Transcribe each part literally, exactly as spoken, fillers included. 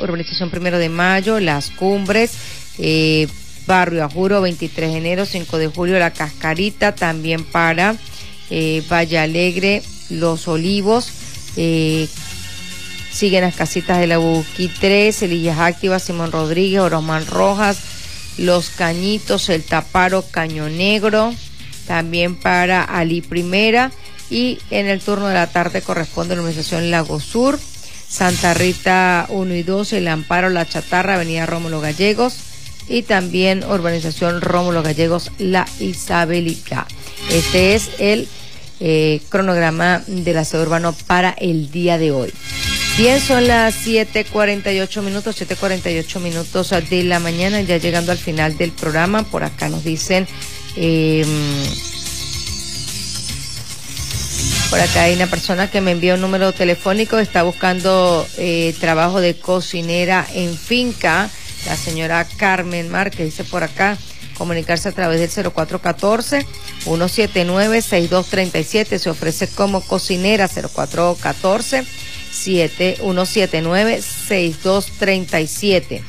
urbanización Primero de Mayo, Las Cumbres, eh, Barrio Ajuro, veintitrés de enero, cinco de julio, La Cascarita, también para eh, Valle Alegre, Los Olivos, eh, siguen las casitas de la Buquí tres, Elillas Activa, Simón Rodríguez, Oromán Rojas, Los Cañitos, El Taparo, Caño Negro, también para Ali Primera, y en el turno de la tarde corresponde a la urbanización Lago Sur, Santa Rita uno y dos, El Amparo, La Chatarra, Avenida Rómulo Gallegos, y también urbanización Rómulo Gallegos, La Isabelica. Este es el eh, cronograma del aseo urbano para el día de hoy. Bien, son las siete cuarenta y ocho minutos, siete cuarenta y ocho minutos de la mañana, ya llegando al final del programa. Por acá nos dicen, eh, por acá hay una persona que me envió un número telefónico, está buscando eh, trabajo de cocinera en finca. La señora Carmen Márquez dice por acá, comunicarse a través del cero cuatro uno cuatro, uno siete nueve, seis dos tres siete, se ofrece como cocinera, cero cuatro uno cuatro, uno siete nueve, seis dos tres siete.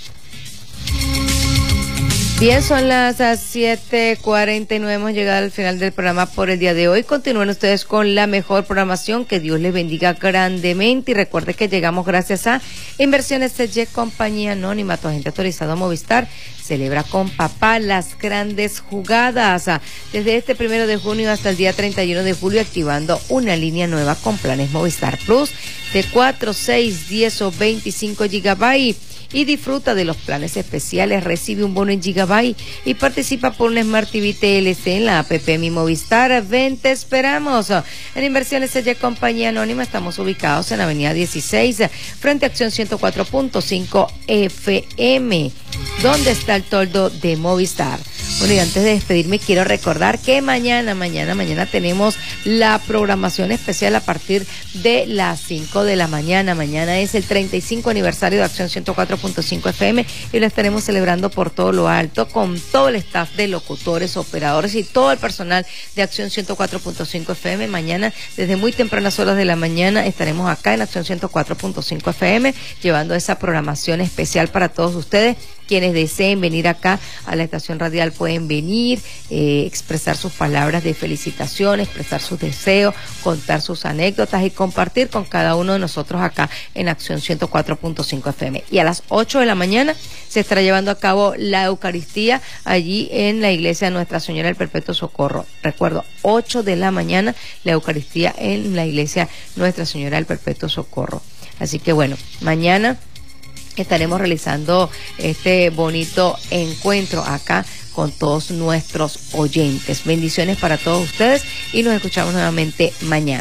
Bien, son las siete cuarenta y nueve, hemos llegado al final del programa por el día de hoy. Continúen ustedes con la mejor programación, que Dios les bendiga grandemente, y recuerde que llegamos gracias a Inversiones C Y, compañía anónima, tu agente autorizado Movistar. Celebra con papá las grandes jugadas desde este primero de junio hasta el día treinta y uno de julio, activando una línea nueva con planes Movistar Plus de cuatro, seis, diez o veinticinco gigabytes. Y disfruta de los planes especiales, recibe un bono en Gigabyte y participa por un Smart T V T L C en la app Mi Movistar. Ven, te esperamos. En Inversiones C Y, compañía anónima, estamos ubicados en Avenida dieciséis, frente a Acción ciento cuatro punto cinco F M, donde está el toldo de Movistar. Bueno, y antes de despedirme, quiero recordar que mañana, mañana, mañana tenemos la programación especial a partir de las cinco de la mañana. Mañana es el treinta y cinco aniversario de Acción ciento cuatro punto cinco F M y lo estaremos celebrando por todo lo alto con todo el staff de locutores, operadores y todo el personal de Acción ciento cuatro punto cinco F M. Mañana, desde muy tempranas horas de la mañana, estaremos acá en Acción ciento cuatro punto cinco F M llevando esa programación especial para todos ustedes. Quienes deseen venir acá a la estación radial pueden venir, eh, expresar sus palabras de felicitación, expresar sus deseos, contar sus anécdotas y compartir con cada uno de nosotros acá en Acción ciento cuatro punto cinco F M. Y a las ocho de la mañana se estará llevando a cabo la Eucaristía allí en la iglesia de Nuestra Señora del Perpetuo Socorro. Recuerdo, ocho de la mañana la Eucaristía en la iglesia Nuestra Señora del Perpetuo Socorro. Así que bueno, mañana estaremos realizando este bonito encuentro acá con todos nuestros oyentes. Bendiciones para todos ustedes y nos escuchamos nuevamente mañana.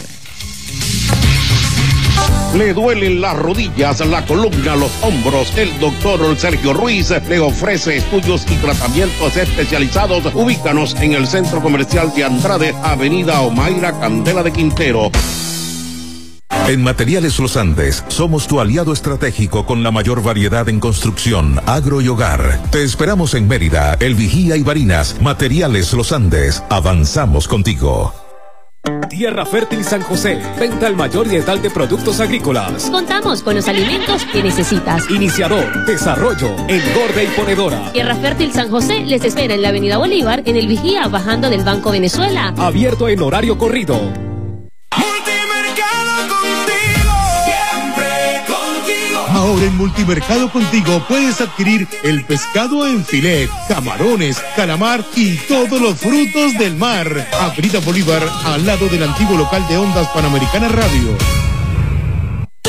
Le duelen las rodillas, la columna, los hombros. El doctor Sergio Ruiz le ofrece estudios y tratamientos especializados. Ubícanos en el Centro Comercial de Andrade, Avenida Omaira Candela de Quintero. En Materiales Los Andes, somos tu aliado estratégico con la mayor variedad en construcción, agro y hogar. Te esperamos en Mérida, El Vigía y Barinas. Materiales Los Andes, avanzamos contigo. Tierra Fértil San José, venta al mayor y tal de productos agrícolas. Contamos con los alimentos que necesitas. Iniciador, desarrollo, engorde y ponedora. Tierra Fértil San José les espera en la Avenida Bolívar, en El Vigía, bajando del Banco Venezuela. Abierto en horario corrido. Ahora en Multimercado Contigo puedes adquirir el pescado en filet, camarones, calamar y todos los frutos del mar. Avenida Bolívar, al lado del antiguo local de Ondas Panamericanas Radio.